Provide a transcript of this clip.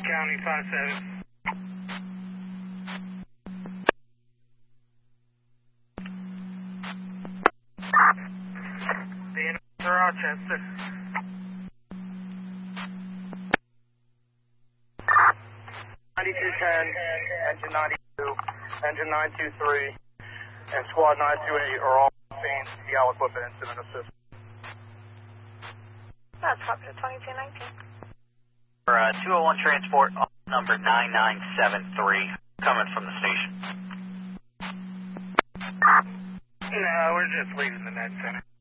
County 5-7. Being to Rochester. 9210, engine 92, engine 923, and squad 928 are all on scene. Y'all equipment incident assist. That's up to 2219. For 201 transport, number 9973, coming from the station. No, we're just leaving the med center.